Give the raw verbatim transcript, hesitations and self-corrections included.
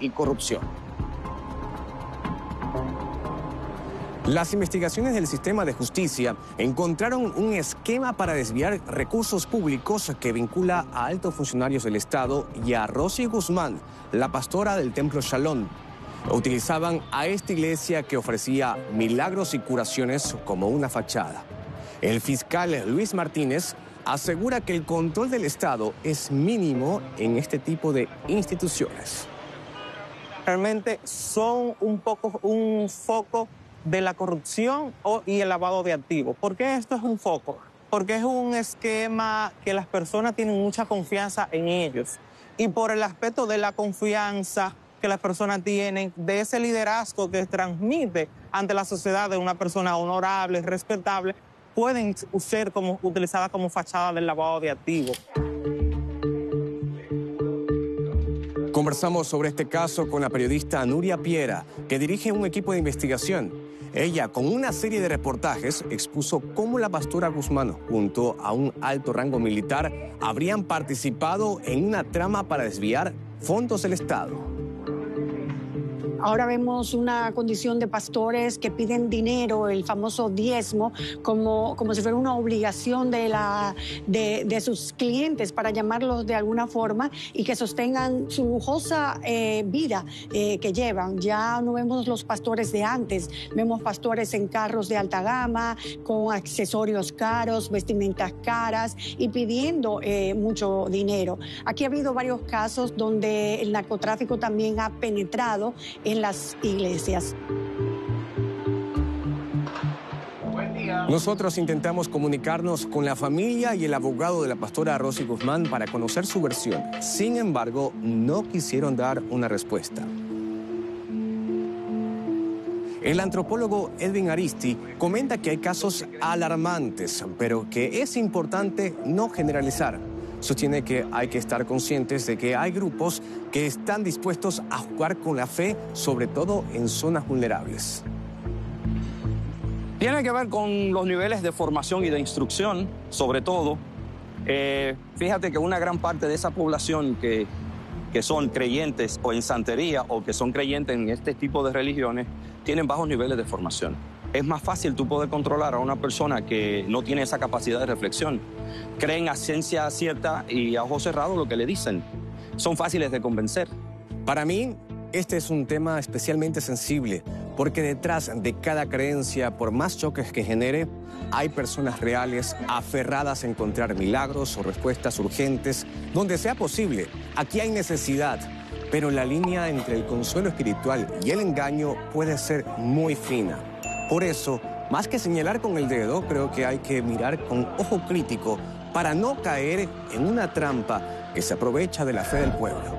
y corrupción. Las investigaciones del sistema de justicia encontraron un esquema para desviar recursos públicos que vincula a altos funcionarios del Estado y a Rosy Guzmán, la pastora del Templo Shalom. Utilizaban a esta iglesia que ofrecía milagros y curaciones como una fachada. El fiscal Luis Martínez asegura que el control del Estado es mínimo en este tipo de instituciones. Realmente son un poco un foco de la corrupción o, y el lavado de activos. ¿Por qué esto es un foco? Porque es un esquema que las personas tienen mucha confianza en ellos. Y por el aspecto de la confianza que las personas tienen, de ese liderazgo que transmite ante la sociedad de una persona honorable, respetable, pueden ser como, utilizadas como fachada del lavado de activos. Conversamos sobre este caso con la periodista Nuria Piera, que dirige un equipo de investigación. Ella, con una serie de reportajes, expuso cómo la pastora Guzmán, junto a un alto rango militar, habrían participado en una trama para desviar fondos del Estado. Ahora vemos una condición de pastores que piden dinero, el famoso diezmo, como, como si fuera una obligación de, la, de, de sus clientes, para llamarlos de alguna forma, y que sostengan su lujosa eh, vida eh, que llevan. Ya no vemos los pastores de antes, vemos pastores en carros de alta gama, con accesorios caros, vestimentas caras y pidiendo eh, mucho dinero. Aquí ha habido varios casos donde el narcotráfico también ha penetrado en las iglesias. Nosotros intentamos comunicarnos con la familia y el abogado de la pastora Rosy Guzmán para conocer su versión. Sin embargo, no quisieron dar una respuesta. El antropólogo Edwin Aristi comenta que hay casos alarmantes, pero que es importante no generalizar. Sostiene que hay que estar conscientes de que hay grupos que están dispuestos a jugar con la fe, sobre todo en zonas vulnerables. Tiene que ver con los niveles de formación y de instrucción, sobre todo. Eh, fíjate que una gran parte de esa población que, que son creyentes o en santería o que son creyentes en este tipo de religiones tienen bajos niveles de formación. Es más fácil tú poder controlar a una persona que no tiene esa capacidad de reflexión. Creen a ciencia cierta y a ojos cerrados lo que le dicen. Son fáciles de convencer. Para mí, este es un tema especialmente sensible, porque detrás de cada creencia, por más choques que genere, hay personas reales aferradas a encontrar milagros o respuestas urgentes donde sea posible. Aquí hay necesidad, pero la línea entre el consuelo espiritual y el engaño puede ser muy fina. Por eso, más que señalar con el dedo, creo que hay que mirar con ojo crítico para no caer en una trampa que se aprovecha de la fe del pueblo.